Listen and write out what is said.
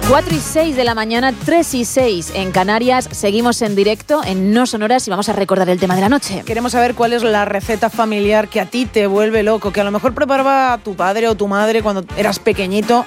4:06 de la mañana, 3:06 en Canarias. Seguimos en directo en No Sonoras y vamos a recordar el tema de la noche. Queremos saber cuál es la receta familiar que a ti te vuelve loco, que a lo mejor preparaba tu padre o tu madre cuando eras pequeñito